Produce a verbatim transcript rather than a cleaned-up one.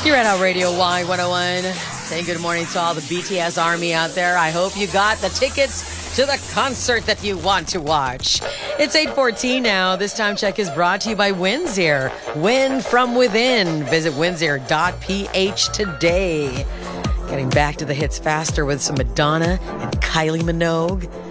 You're at our Radio Y one oh one. Saying good morning to all the B T S Army out there. I hope you got the tickets to the concert that you want to watch. It's eight fourteen now. This time check is brought to you by Windsor. Win from within. Visit windsor dot p h today. Getting back to the hits faster with some Madonna and Kylie Minogue.